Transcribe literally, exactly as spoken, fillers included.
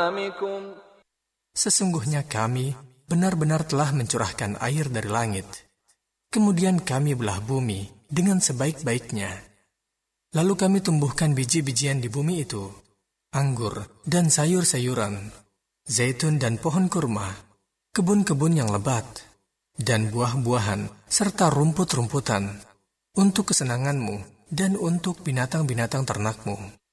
Sesungguhnya kami benar-benar telah mencurahkan air dari langit. Kemudian kami belah bumi dengan sebaik-baiknya. Lalu kami tumbuhkan biji-bijian di bumi itu, anggur dan sayur-sayuran, zaitun dan pohon kurma, kebun-kebun yang lebat, dan buah-buahan serta rumput-rumputan, untuk kesenanganmu dan untuk binatang-binatang ternakmu.